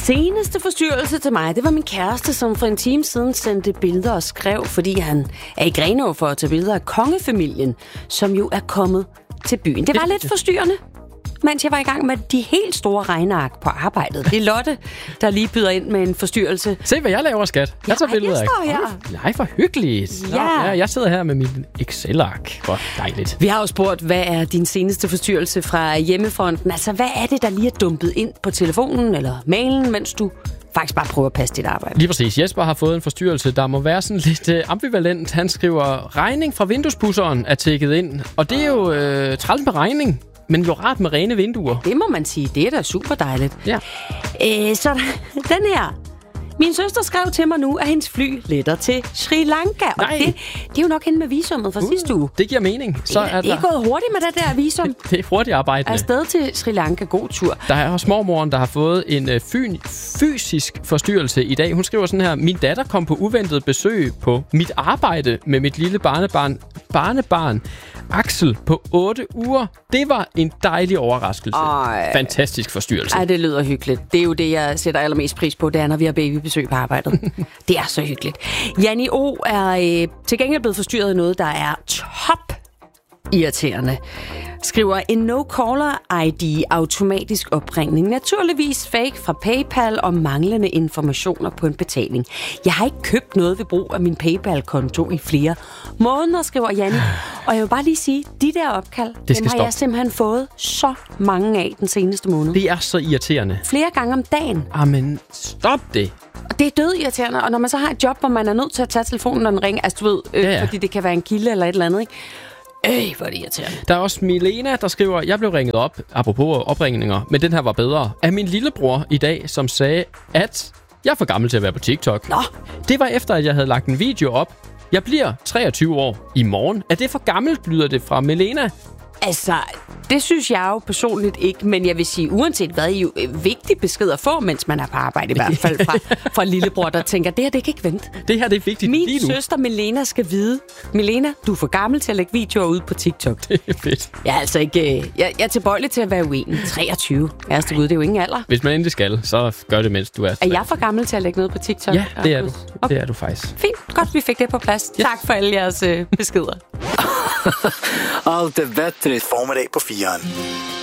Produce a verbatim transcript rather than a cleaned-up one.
seneste forstyrrelse til mig, det var min kæreste, som for en time siden sendte billeder og skrev, fordi han er i Grenaa for at tage billeder af kongefamilien, som jo er kommet til byen. Det var lidt forstyrrende, mens jeg var i gang med de helt store regneark på arbejdet. Det er Lotte, der lige byder ind med en forstyrrelse. Se, hvad jeg laver, skat. Jeg tager billeder af. Jeg står her. Nej, for hyggeligt. Ja. Nå, ja, jeg sidder her med min Excel-ark. Hvor dejligt. Vi har jo spurgt, hvad er din seneste forstyrrelse fra hjemmefronten? Altså, hvad er det, der lige er dumpet ind på telefonen eller mailen, mens du faktisk bare prøver at passe dit arbejde? Lige præcis. Jesper har fået en forstyrrelse, der må være sådan lidt øh, ambivalent. Han skriver, regning fra vinduespudseren er tækket ind. Og det er jo øh, træls med regning. Men jo rart med rene vinduer. Det må man sige. Det er da super dejligt. Ja. Øh, så den her. Min søster skrev til mig nu, at hendes fly letter til Sri Lanka. Og det, det er jo nok hende med visummet fra uh, sidste uge. Det giver mening. Så det, er det er der... gået hurtigt med det der visum. Det, det er hurtigt arbejdende. Afsted til Sri Lanka. God tur. Der er også mormoren, der har fået en øh, fyn, fysisk forstyrrelse i dag. Hun skriver sådan her: min datter kom på uventet besøg på mit arbejde med mit lille barnebarn, barnebarn Axel på otte uger. Det var en dejlig overraskelse. Ej. Fantastisk forstyrrelse. Ej, det lyder hyggeligt. Det er jo det, jeg sætter allermest pris på, det er, når vi har babybesøg på arbejdet. Det er så hyggeligt. Janni O. er øh, til gengæld blevet forstyrret af noget, der er top irriterende. Skriver en no-caller I D automatisk opringning. Naturligvis fake fra PayPal og manglende informationer på en betaling. Jeg har ikke købt noget ved brug af min PayPal-konto i flere måneder, skriver Janni. Og jeg vil bare lige sige, de der opkald, dem har stoppe. jeg simpelthen fået så mange af den seneste måned. Det er så irriterende. Flere gange om dagen. Jamen, stop det. Og det er dødirriterende, og når man så har et job, hvor man er nødt til at tage telefonen, når den ringer, altså du ved, øh, ja, ja. fordi det kan være en kilde eller et eller andet, ikke? Øh, hvor er det irriterende. Der er også Milena, der skriver, jeg blev ringet op, apropos opringninger, men den her var bedre, af min lillebror i dag, som sagde, at jeg er for gammel til at være på TikTok. Nå. Det var efter, at jeg havde lagt en video op. Jeg bliver treogtyve år i morgen. Er det for gammelt, lyder det fra Milena? Altså, det synes jeg jo personligt ikke, men jeg vil sige, uanset hvad, er jo vigtig besked at få, mens man er på arbejde, i hvert fald fra, fra lillebror, der tænker, det her, det kan ikke vente. Det her, det er vigtigt Min lige nu. søster Milena skal vide, Milena, du er for gammel til at lægge videoer ud på TikTok. Det er fedt. Jeg er altså ikke, jeg, jeg er tilbøjelig til at være uenig. treogtyve. Ærste Gud, det er jo ingen alder. Hvis man endelig skal, så gør det, mens du er... Er jeg for gammel til at lægge noget på TikTok? Ja, det er du. Okay. Det er du faktisk. Fint, godt vi fik det på plads. Ja. Tak for alle jeres øh, beskeder. Allt är bättre i formiddag på Firen.